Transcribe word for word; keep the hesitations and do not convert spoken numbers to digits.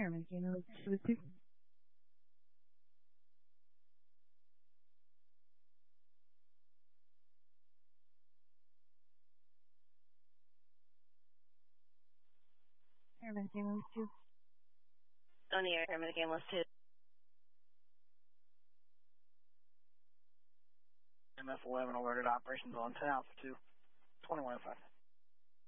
Airman Gamma two two. Airman Gamma two. On the air, Airman Game List two. M F eleven alerted operations on ten Alpha two, twenty-one oh five.